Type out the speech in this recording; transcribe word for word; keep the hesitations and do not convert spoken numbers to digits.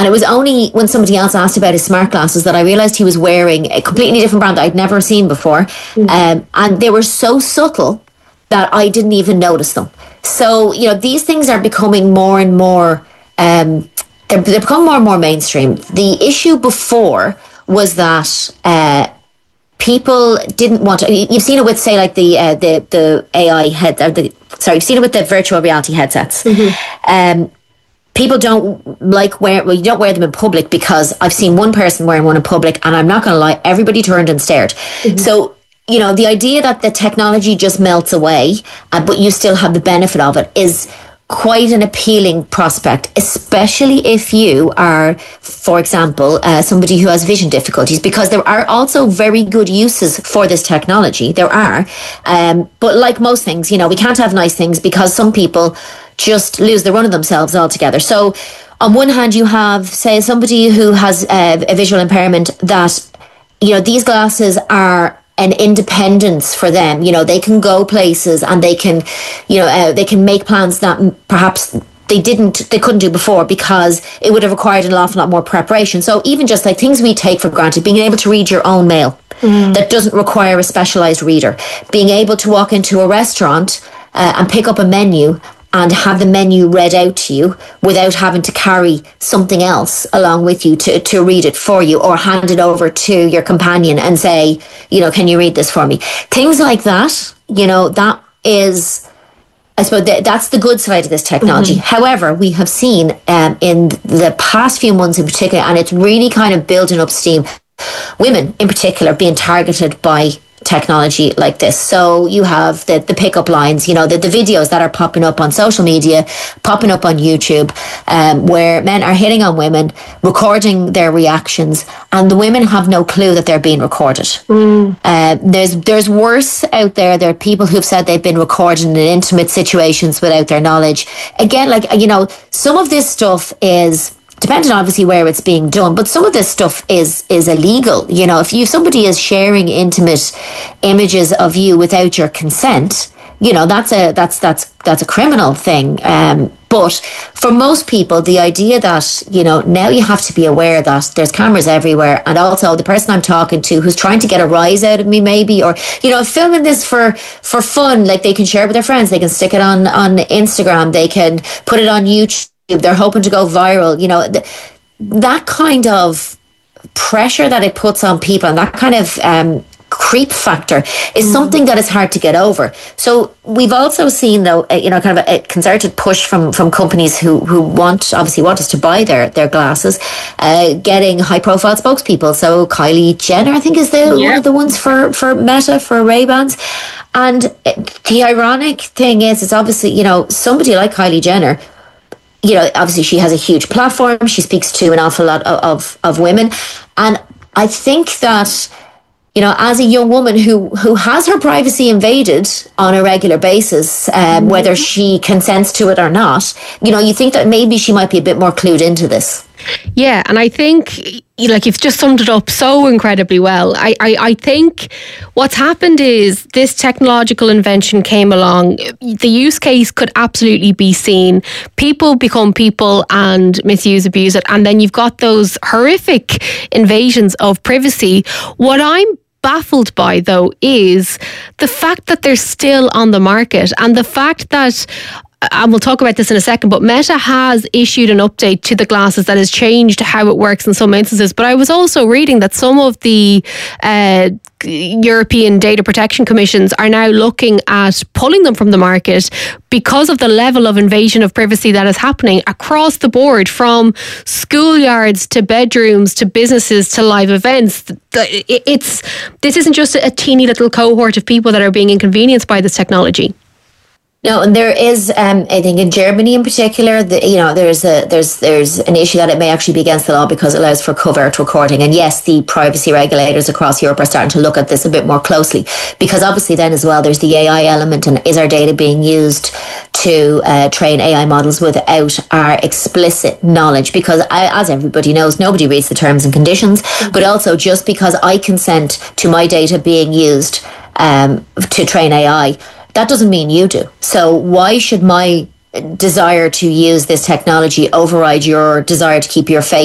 And it was only when somebody else asked about his smart glasses that I realised he was wearing a completely different brand that I'd never seen before. Mm. Um, and they were so subtle that I didn't even notice them. So, you know, these things are becoming more and more, um, they're, they're becoming more and more mainstream. The issue before was that uh, people didn't want to, you've seen it with, say, like the uh, the, the A I head, or the, sorry, you've seen it with the virtual reality headsets. Mm-hmm. Um, people don't like wear, well, you don't wear them in public, because I've seen one person wearing one in public, and I'm not going to lie, everybody turned and stared. Mm-hmm. So, you know, the idea that the technology just melts away, uh, but you still have the benefit of it, is quite an appealing prospect, especially if you are, for example, uh, somebody who has vision difficulties, because there are also very good uses for this technology. There are. Um, but like most things, you know, we can't have nice things, because some people just lose the run of themselves altogether. So on one hand, you have, say, somebody who has uh, a visual impairment that, you know, these glasses are an independence for them. You know, they can go places, and they can, you know, uh, they can make plans that perhaps they didn't, they couldn't do before, because it would have required an awful lot more preparation. So even just like things we take for granted, being able to read your own mail, mm. that doesn't require a specialized reader, being able to walk into a restaurant uh, and pick up a menu and have the menu read out to you without having to carry something else along with you to, to read it for you, or hand it over to your companion and say, you know, can you read this for me? Things like that, you know, that is, I suppose th- that's the good side of this technology. Mm-hmm. However, we have seen um, in the past few months in particular, and it's really kind of building up steam, women in particular being targeted by technology like this. So you have the the pickup lines, you know, the, the videos that are popping up on social media, popping up on YouTube, um, where men are hitting on women, recording their reactions, and the women have no clue that they're being recorded. Mm. Uh, there's there's worse out there. There are people who've said they've been recorded in intimate situations without their knowledge. Again, like, you know, some of this stuff is, depending obviously where it's being done, but some of this stuff is is illegal. You know, if you somebody is sharing intimate images of you without your consent, you know, that's a that's that's that's a criminal thing. Um, but for most people, the idea that, you know, now you have to be aware that there's cameras everywhere, and also the person I'm talking to who's trying to get a rise out of me, maybe, or, you know, filming this for for fun, like they can share it with their friends, they can stick it on on Instagram, they can put it on YouTube. They're hoping to go viral, you know, th- that kind of pressure that it puts on people, and that kind of um, creep factor is mm. something that is hard to get over. So we've also seen, though, a, you know, kind of a, a concerted push from, from companies who, who want, obviously want us to buy their, their glasses, uh, getting high profile spokespeople. So Kylie Jenner, I think, is the yeah. one of the ones for, for Meta, for Ray-Bans. And the ironic thing is, it's obviously, you know, somebody like Kylie Jenner, you know, obviously she has a huge platform. She speaks to an awful lot of, of, of women. And I think that, you know, as a young woman who, who has her privacy invaded on a regular basis, um, mm-hmm. whether she consents to it or not, you know, you think that maybe she might be a bit more clued into this. Yeah, and I think, like, you've just summed it up so incredibly well. I, I, I think what's happened is this technological invention came along. The use case could absolutely be seen. People become people and misuse, abuse it. And then you've got those horrific invasions of privacy. What I'm baffled by, though, is the fact that they're still on the market, and the fact that, and we'll talk about this in a second, but Meta has issued an update to the glasses that has changed how it works in some instances. But I was also reading that some of the uh, European data protection commissions are now looking at pulling them from the market because of the level of invasion of privacy that is happening across the board, from schoolyards to bedrooms to businesses to live events. It's this isn't just a teeny little cohort of people that are being inconvenienced by this technology. No, and there is, um, I think in Germany in particular, the, you know, there's a there's there's an issue that it may actually be against the law because it allows for covert recording. And yes, the privacy regulators across Europe are starting to look at this a bit more closely, because obviously then as well there's the A I element, and is our data being used to uh, train A I models without our explicit knowledge? Because I, as everybody knows, nobody reads the terms and conditions, mm-hmm. but also just because I consent to my data being used um, to train A I, that doesn't mean you do. So why should my desire to use this technology override your desire to keep your face